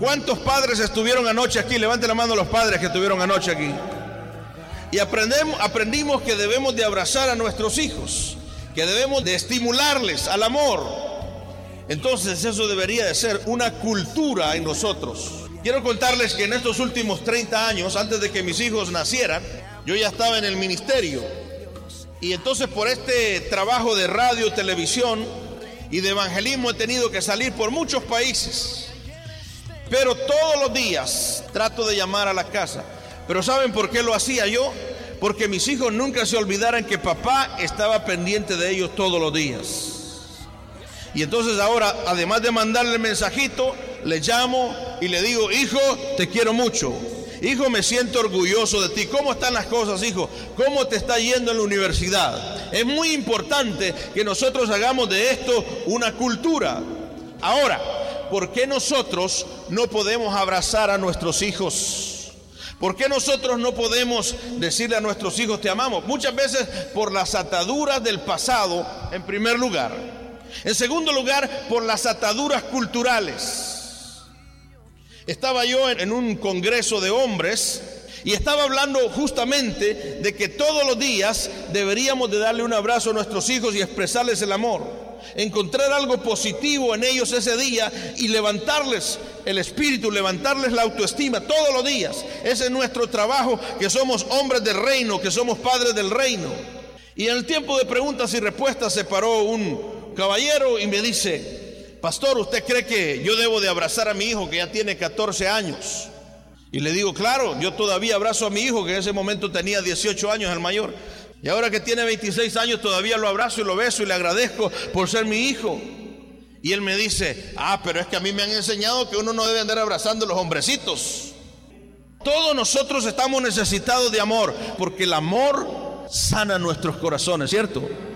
¿Cuántos padres estuvieron anoche aquí? Levanten la mano los padres que estuvieron anoche aquí. Y aprendimos que debemos de abrazar a nuestros hijos, que debemos de estimularles al amor. Entonces eso debería de ser una cultura en nosotros. Quiero contarles que en estos últimos 30 años, antes de que mis hijos nacieran, yo ya estaba en el ministerio. Y entonces por este trabajo de radio, televisión y de evangelismo he tenido que salir por muchos países. Pero todos los días trato de llamar a la casa. Pero ¿saben por qué lo hacía yo? Porque mis hijos nunca se olvidaran que papá estaba pendiente de ellos todos los días. Y entonces ahora, además de mandarle el mensajito, le llamo y le digo: hijo, te quiero mucho. Hijo, me siento orgulloso de ti. ¿Cómo están las cosas, hijo? ¿Cómo te está yendo en la universidad? Es muy importante que nosotros hagamos de esto una cultura. Ahora, ¿por qué nosotros no podemos abrazar a nuestros hijos? ¿Por qué nosotros no podemos decirle a nuestros hijos te amamos? Muchas veces por las ataduras del pasado, en primer lugar. En segundo lugar, por las ataduras culturales. Estaba yo en un congreso de hombres y estaba hablando justamente de que todos los días deberíamos de darle un abrazo a nuestros hijos y expresarles el amor. Encontrar algo positivo en ellos ese día y levantarles el espíritu, levantarles la autoestima todos los días. Ese es nuestro trabajo, que somos hombres del reino, que somos padres del reino. Y en el tiempo de preguntas y respuestas se paró un caballero y me dice: pastor, ¿usted cree que yo debo de abrazar a mi hijo que ya tiene 14 años? Y le digo: claro, yo todavía abrazo a mi hijo que en ese momento tenía 18 años, el mayor. Y ahora que tiene 26 años todavía lo abrazo y lo beso y le agradezco por ser mi hijo. Y él me dice: pero es que a mí me han enseñado que uno no debe andar abrazando a los hombrecitos. Todos nosotros estamos necesitados de amor, porque el amor sana nuestros corazones, ¿cierto?